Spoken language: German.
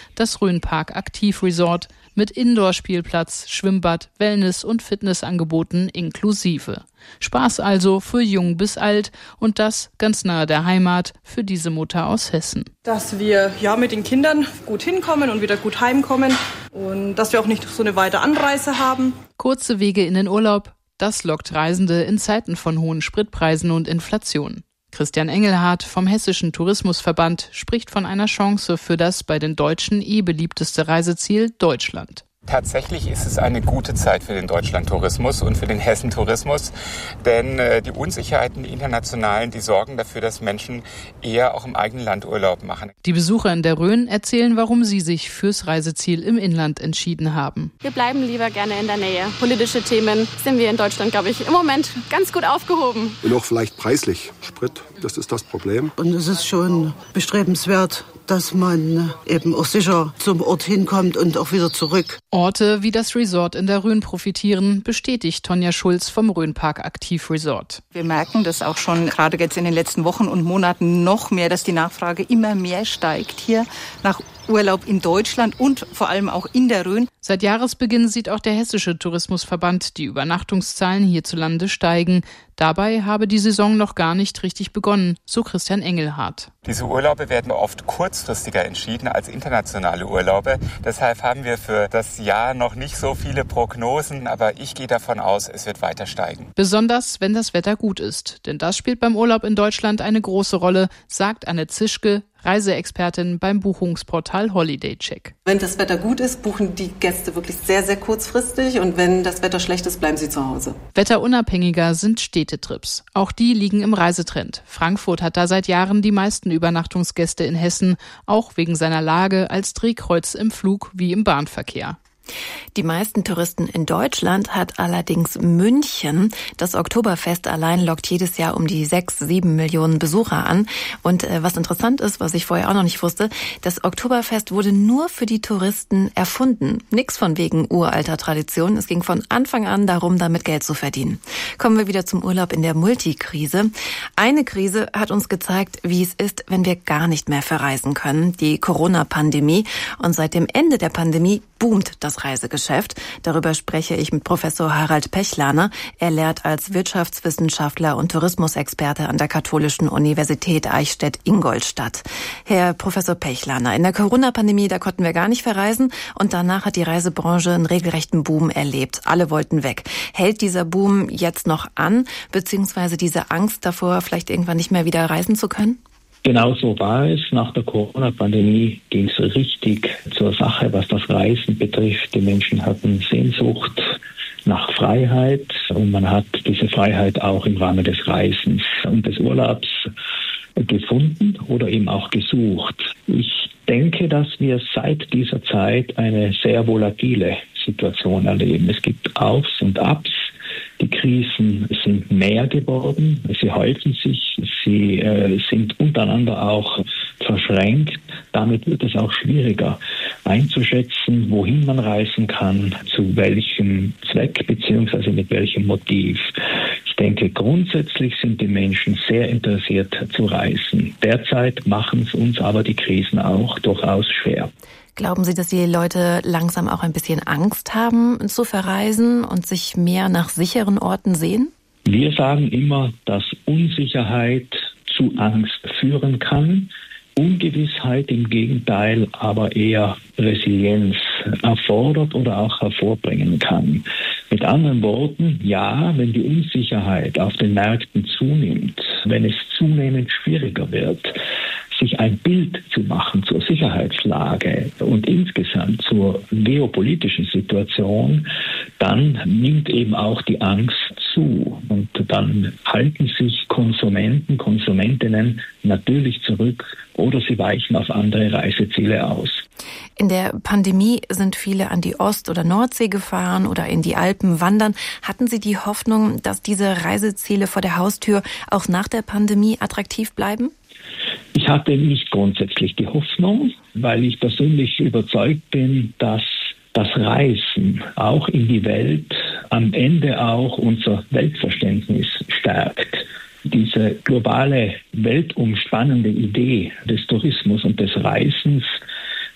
das Rhönpark Aktivresort mit Indoor-Spielplatz, Schwimmbad, Wellness- und Fitnessangeboten inklusive. Spaß also für jung bis alt und das ganz nahe der Heimat für diese Mutter aus Hessen. Dass wir mit den Kindern gut hinkommen und wieder gut heimkommen und dass wir auch nicht so eine weite Anreise haben. Kurze Wege in den Urlaub, das lockt Reisende in Zeiten von hohen Spritpreisen und Inflation. Christian Engelhardt vom Hessischen Tourismusverband spricht von einer Chance für das bei den Deutschen beliebteste Reiseziel Deutschland. Tatsächlich ist es eine gute Zeit für den Deutschland-Tourismus und für den Hessen-Tourismus, denn die Unsicherheiten, die internationalen, die sorgen dafür, dass Menschen eher auch im eigenen Land Urlaub machen. Die Besucher in der Rhön erzählen, warum sie sich fürs Reiseziel im Inland entschieden haben. Wir bleiben lieber gerne in der Nähe. Politische Themen sind wir in Deutschland, glaube ich, im Moment ganz gut aufgehoben. Und auch vielleicht preislich. Sprit, das ist das Problem. Und es ist schon bestrebenswert, dass man eben auch sicher zum Ort hinkommt und auch wieder zurück. Orte wie das Resort in der Rhön profitieren, bestätigt Tonja Schulz vom Rhönpark Aktivresort. Wir merken das auch schon gerade jetzt in den letzten Wochen und Monaten noch mehr, dass die Nachfrage immer mehr steigt hier nach Urlaub in Deutschland und vor allem auch in der Rhön. Seit Jahresbeginn sieht auch der Hessische Tourismusverband die Übernachtungszahlen hierzulande steigen. Dabei habe die Saison noch gar nicht richtig begonnen, so Christian Engelhardt. Diese Urlaube werden oft kurzfristiger entschieden als internationale Urlaube. Deshalb haben wir für das Jahr noch nicht so viele Prognosen, aber ich gehe davon aus, es wird weiter steigen. Besonders, wenn das Wetter gut ist. Denn das spielt beim Urlaub in Deutschland eine große Rolle, sagt Anne Zischke, Reiseexpertin beim Buchungsportal HolidayCheck. Wenn das Wetter gut ist, buchen die Gäste wirklich sehr, sehr kurzfristig und wenn das Wetter schlecht ist, bleiben sie zu Hause. Wetterunabhängiger sind Städtetrips. Auch die liegen im Reisetrend. Frankfurt hat da seit Jahren die meisten Übernachtungsgäste in Hessen, auch wegen seiner Lage als Drehkreuz im Flug- wie im Bahnverkehr. Die meisten Touristen in Deutschland hat allerdings München. Das Oktoberfest allein lockt jedes Jahr um die 6-7 Millionen Besucher an. Und was interessant ist, was ich vorher auch noch nicht wusste, das Oktoberfest wurde nur für die Touristen erfunden. Nix von wegen uralter Tradition. Es ging von Anfang an darum, damit Geld zu verdienen. Kommen wir wieder zum Urlaub in der Multikrise. Eine Krise hat uns gezeigt, wie es ist, wenn wir gar nicht mehr verreisen können. Die Corona-Pandemie. Und seit dem Ende der Pandemie boomt das Reisegeschäft. Darüber spreche ich mit Professor Harald Pechlaner. Er lehrt als Wirtschaftswissenschaftler und Tourismusexperte an der Katholischen Universität Eichstätt-Ingolstadt. Herr Professor Pechlaner, in der Corona-Pandemie, da konnten wir gar nicht verreisen und danach hat die Reisebranche einen regelrechten Boom erlebt. Alle wollten weg. Hält dieser Boom jetzt noch an, beziehungsweise diese Angst davor, vielleicht irgendwann nicht mehr wieder reisen zu können? Genau so war es. Nach der Corona-Pandemie ging es richtig zur Sache, was das Reisen betrifft. Die Menschen hatten Sehnsucht nach Freiheit und man hat diese Freiheit auch im Rahmen des Reisens und des Urlaubs gefunden oder eben auch gesucht. Ich denke, dass wir seit dieser Zeit eine sehr volatile Situation erleben. Es gibt Aufs und Abs. Die Krisen sind mehr geworden, sie häufen sich, sie sind untereinander auch verschränkt. Damit wird es auch schwieriger einzuschätzen, wohin man reisen kann, zu welchem Zweck bzw. mit welchem Motiv. Ich denke, grundsätzlich sind die Menschen sehr interessiert zu reisen. Derzeit machen es uns aber die Krisen auch durchaus schwer. Glauben Sie, dass die Leute langsam auch ein bisschen Angst haben zu verreisen und sich mehr nach sicheren Orten sehen? Wir sagen immer, dass Unsicherheit zu Angst führen kann. Ungewissheit im Gegenteil aber eher Resilienz erfordert oder auch hervorbringen kann. Mit anderen Worten, ja, wenn die Unsicherheit auf den Märkten zunimmt, wenn es zunehmend schwieriger wird, sich ein Bild zu machen zur Sicherheitslage und insgesamt zur geopolitischen Situation, dann nimmt eben auch die Angst zu. Und dann halten sich Konsumenten, Konsumentinnen natürlich zurück oder sie weichen auf andere Reiseziele aus. In der Pandemie sind viele an die Ost- oder Nordsee gefahren oder in die Alpen wandern. Hatten Sie die Hoffnung, dass diese Reiseziele vor der Haustür auch nach der Pandemie attraktiv bleiben? Ich hatte nicht grundsätzlich die Hoffnung, weil ich persönlich überzeugt bin, dass das Reisen auch in die Welt am Ende auch unser Weltverständnis stärkt. Diese globale, weltumspannende Idee des Tourismus und des Reisens